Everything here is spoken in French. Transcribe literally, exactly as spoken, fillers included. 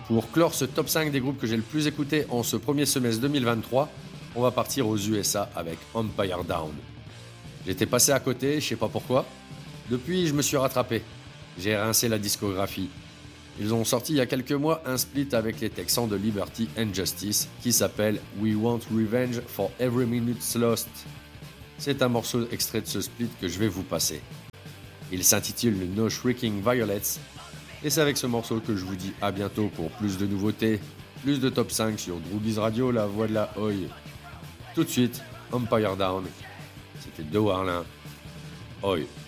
Pour clore ce top cinq des groupes que j'ai le plus écouté en ce premier semestre deux mille vingt-trois, on va partir aux U S A avec Empire Down. J'étais passé à côté, je sais pas pourquoi. Depuis, je me suis rattrapé. J'ai rincé la discographie. Ils ont sorti il y a quelques mois un split avec les Texans de Liberty and Justice qui s'appelle We Want Revenge for Every Minute's Lost. C'est un morceau extrait de ce split que je vais vous passer. Il s'intitule No Shrieking Violets et c'est avec ce morceau que je vous dis à bientôt pour plus de nouveautés, plus de top cinq sur Droogies Radio, la voix de la Oi. Tout de suite, Empire Down. C'était De Warlin. Oi.